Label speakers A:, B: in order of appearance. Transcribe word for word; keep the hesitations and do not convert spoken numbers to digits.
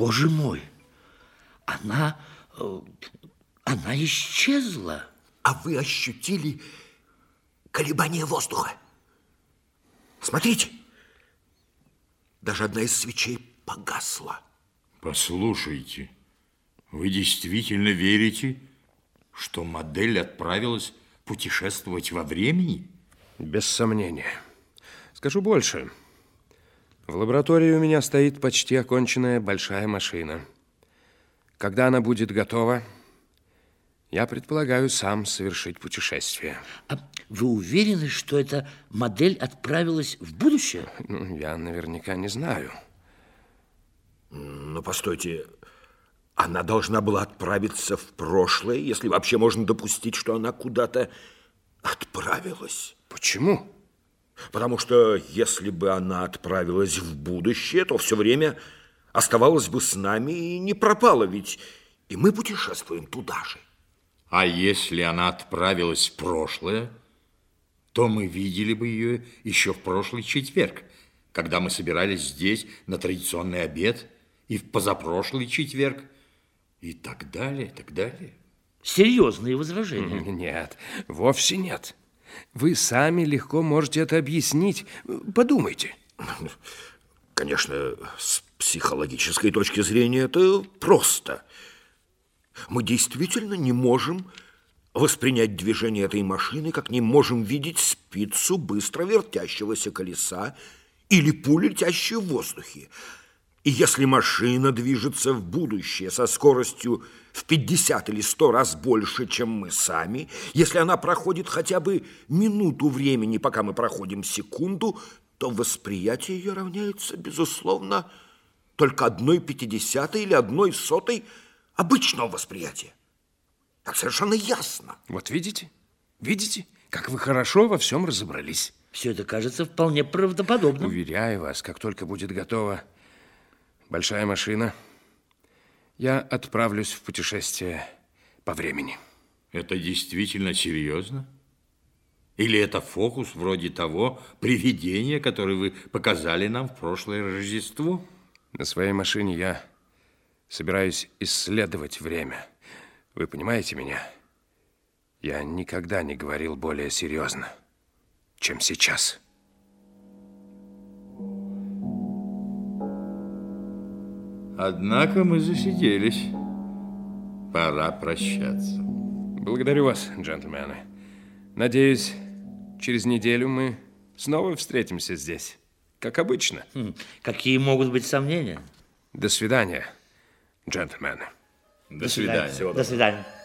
A: Боже мой, она, она исчезла.
B: А вы ощутили колебание воздуха? Смотрите, даже одна из свечей погасла.
C: Послушайте, вы действительно верите, что модель отправилась путешествовать во времени?
D: Без сомнения. Скажу больше. В лаборатории у меня стоит почти оконченная большая машина. Когда она будет готова, я предполагаю сам совершить путешествие.
A: А вы уверены, что эта модель отправилась в будущее?
D: Ну, я наверняка не знаю.
B: Но постойте, она должна была отправиться в прошлое, если вообще можно допустить, что она куда-то отправилась.
D: Почему?
B: Потому что если бы она отправилась в будущее, то все время оставалась бы с нами и не пропала, ведь и мы путешествуем туда же.
C: А если она отправилась в прошлое, то мы видели бы ее еще в прошлый четверг, когда мы собирались здесь на традиционный обед, и в позапрошлый четверг, и так далее, и так далее.
A: Серьезные возражения?
D: Нет, вовсе нет. Вы сами легко можете это объяснить. Подумайте.
B: Конечно, с психологической точки зрения это просто. Мы действительно не можем воспринять движение этой машины, как не можем видеть спицу быстро вертящегося колеса или пулю, летящую в воздухе. И если машина движется в будущее со скоростью в пятьдесят или сто раз больше, чем мы сами, если она проходит хотя бы минуту времени, пока мы проходим секунду, то восприятие ее равняется, безусловно, только одной пятидесятой или одной сотой обычного восприятия. Так совершенно ясно.
D: Вот видите? Видите, как вы хорошо во всем разобрались.
A: Все это кажется вполне правдоподобным.
D: Уверяю вас, как только будет готова большая машина, я отправлюсь в путешествие по времени.
C: Это действительно серьезно? Или это фокус вроде того привидения, которое вы показали нам в прошлое Рождество?
D: На своей машине я собираюсь исследовать время. Вы понимаете меня? Я никогда не говорил более серьезно, чем сейчас.
C: Однако мы засиделись. Пора прощаться.
D: Благодарю вас, джентльмены. Надеюсь, через неделю мы снова встретимся здесь, как обычно.
A: Хм, какие могут быть сомнения?
D: До свидания, джентльмены.
C: До свидания.
A: До свидания.